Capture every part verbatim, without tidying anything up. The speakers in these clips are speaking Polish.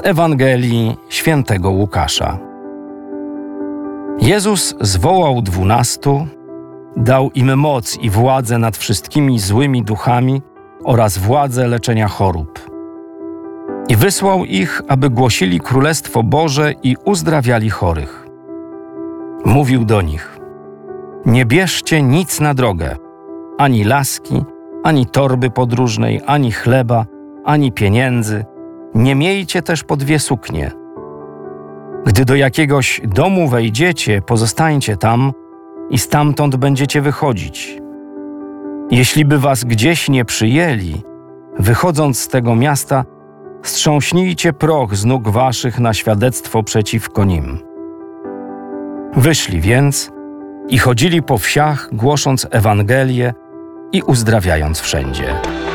Ewangelii Świętego Łukasza. Jezus zwołał dwunastu, dał im moc i władzę nad wszystkimi złymi duchami oraz władzę leczenia chorób. I wysłał ich, aby głosili Królestwo Boże i uzdrawiali chorych. Mówił do nich: nie bierzcie nic na drogę, ani laski, ani torby podróżnej, ani chleba, ani pieniędzy. Nie miejcie też po dwie suknie. Gdy do jakiegoś domu wejdziecie, pozostańcie tam i stamtąd będziecie wychodzić. Jeśli by was gdzieś nie przyjęli, wychodząc z tego miasta, strząśnijcie proch z nóg waszych na świadectwo przeciwko nim. Wyszli więc i chodzili po wsiach, głosząc Ewangelię i uzdrawiając wszędzie.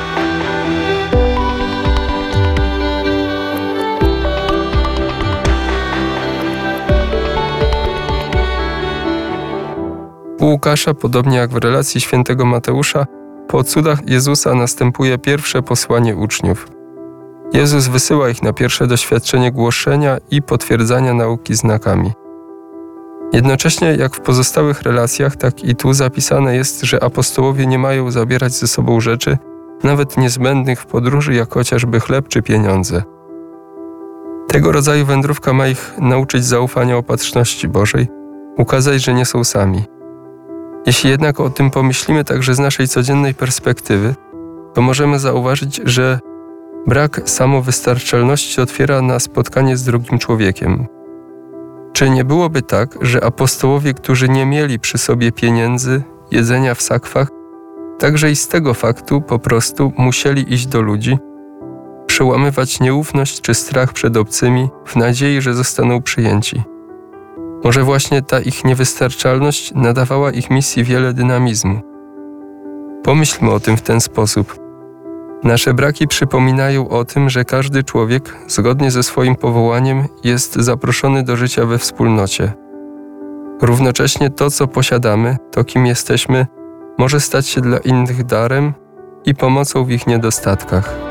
U Łukasza, podobnie jak w relacji świętego Mateusza, po cudach Jezusa następuje pierwsze posłanie uczniów. Jezus wysyła ich na pierwsze doświadczenie głoszenia i potwierdzania nauki znakami. Jednocześnie, jak w pozostałych relacjach, tak i tu zapisane jest, że apostołowie nie mają zabierać ze sobą rzeczy, nawet niezbędnych w podróży, jak chociażby chleb czy pieniądze. Tego rodzaju wędrówka ma ich nauczyć zaufania opatrzności Bożej, ukazać, że nie są sami. Jeśli jednak o tym pomyślimy także z naszej codziennej perspektywy, to możemy zauważyć, że brak samowystarczalności otwiera na spotkanie z drugim człowiekiem. Czy nie byłoby tak, że apostołowie, którzy nie mieli przy sobie pieniędzy, jedzenia w sakwach, także i z tego faktu po prostu musieli iść do ludzi, przełamywać nieufność czy strach przed obcymi w nadziei, że zostaną przyjęci? Może właśnie ta ich niewystarczalność nadawała ich misji wiele dynamizmu. Pomyślmy o tym w ten sposób. Nasze braki przypominają o tym, że każdy człowiek, zgodnie ze swoim powołaniem, jest zaproszony do życia we wspólnocie. Równocześnie to, co posiadamy, to kim jesteśmy, może stać się dla innych darem i pomocą w ich niedostatkach.